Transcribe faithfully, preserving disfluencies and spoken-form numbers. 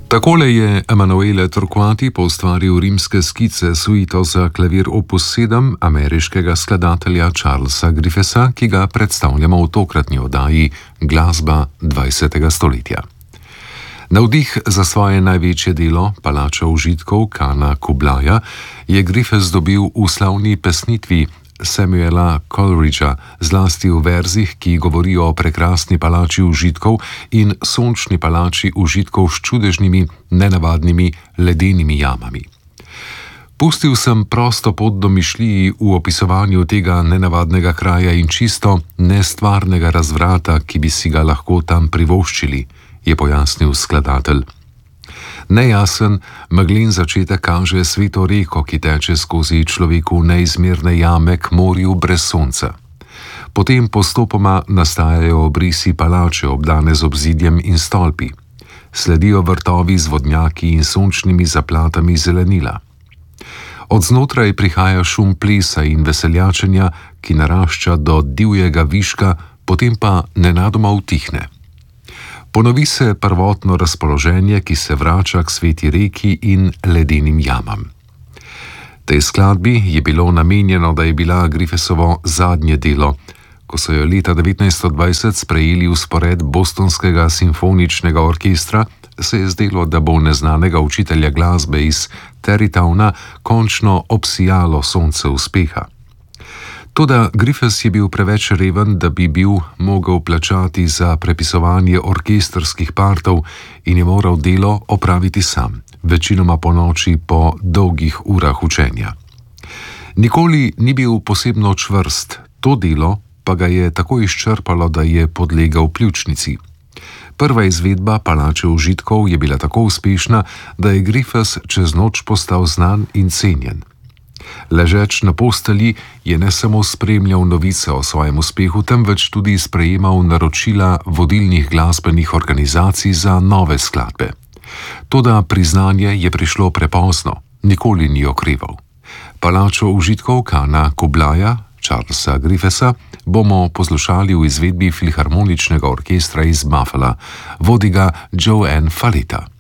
Takole je Emanuele Torquati poustvaril rimske skice suito za klavir opus sedem ameriškega skladatelja Charlesa Griffesa, ki ga predstavljamo v tokratni oddaji Glasba dvajsetega stoletja. Navdih za svoje največje delo, Palača užitkov Kana Kublaja, je Griffes dobil v slavni pesnitvi Samuela Coleridgea, zlasti v verzih, ki govorijo o prekrasni palači užitkov in sončni palači užitkov s čudežnimi, nenavadnimi ledenimi jamami. Pustil sem prosto pot domišljiji v opisovanju tega nenavadnega kraja in čisto nestvarnega razvrata, ki bi si ga lahko tam privoščili, je pojasnil skladatelj. Nejasen, meglen začetek kaže sveto reko, ki teče skozi človeku neizmerne jame k morju brez sonca. Potem postopoma nastajajo obrisi palače, obdane z obzidjem in stolpi. Sledijo vrtovi z vodnjaki in sončnimi zaplatami zelenila. Od znotraj prihaja šum plesa in veseljačenja, ki narašča do divjega viška, potem pa nenadoma utihne. Ponovi se prvotno razpoloženje, ki se vrača k sveti reki in ledenim jamam. Tej skladbi je bilo namenjeno, da je bila Griffesovo zadnje delo. Ko so jo leta devetnajststo dvajset sprejeli v spored Bostonskega simfoničnega orkestra, se je zdelo, da bo neznanega učitelja glasbe iz Terrytowna končno obsijalo sonce uspeha. Toda Griffes je bil preveč reven, da bi bil mogel plačati za prepisovanje orkestrskih partov in je moral delo opraviti sam, večinoma po noči po dolgih urah učenja. Nikoli ni bil posebno čvrst, to delo pa ga je tako izčrpalo, da je podlegel pljučnici. Prva izvedba Palače užitkov je bila tako uspešna, da je Griffes čez noč postal znan in cenjen. Ležeč na postelji je ne samo spremljal novice o svojem uspehu, temveč tudi sprejemal naročila vodilnih glasbenih organizacij za nove skladbe. Toda priznanje je prišlo prepozno, nikoli ni okreval. Palačo užitkov Kana Kublaja, Charlesa Griffesa, bomo poslušali v izvedbi Filharmoničnega orkestra iz Buffala, vodi ga Joanne Faleta.